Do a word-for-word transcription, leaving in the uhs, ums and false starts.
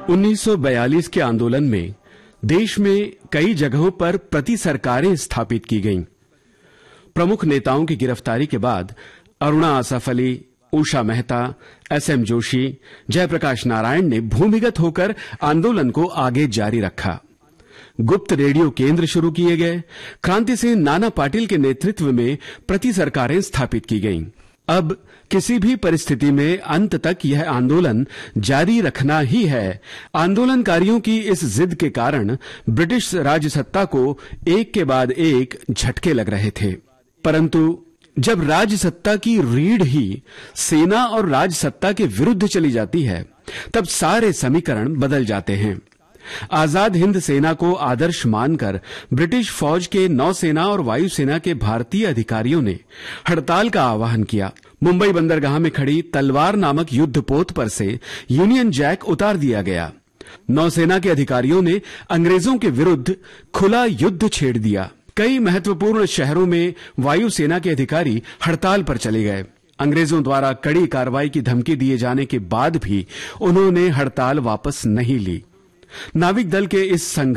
उन्नीस सौ बयालीस के आंदोलन में देश में कई जगहों पर प्रति सरकारें स्थापित की गईं। प्रमुख नेताओं की गिरफ्तारी के बाद अरुणा आसफ अली, उषा मेहता, एस एम जोशी, जयप्रकाश नारायण ने भूमिगत होकर आंदोलन को आगे जारी रखा। गुप्त रेडियो केंद्र शुरू किए गए। क्रांति सेन नाना पाटिल के नेतृत्व में प्रति सरकारें स्थापित की गईं। अब किसी भी परिस्थिति में अंत तक यह आंदोलन जारी रखना ही है। आंदोलनकारियों की इस जिद के कारण ब्रिटिश राजसत्ता को एक के बाद एक झटके लग रहे थे, परंतु जब राजसत्ता की रीढ़ ही सेना और राजसत्ता के विरुद्ध चली जाती है, तब सारे समीकरण बदल जाते हैं। आजाद हिंद सेना को आदर्श मानकर ब्रिटिश फौज के नौसेना और वायुसेना के भारतीय अधिकारियों ने हड़ताल का आह्वान किया। मुंबई बंदरगाह में खड़ी तलवार नामक युद्धपोत पर से यूनियन जैक उतार दिया गया। नौसेना के अधिकारियों ने अंग्रेजों के विरुद्ध खुला युद्ध छेड़ दिया। कई महत्वपूर्ण शहरों में वायुसेना के अधिकारी हड़ताल पर चले गए। अंग्रेजों द्वारा कड़ी कार्रवाई की धमकी दिए जाने के बाद भी उन्होंने हड़ताल वापस नहीं ली। नाविक दल के इस संघर्ष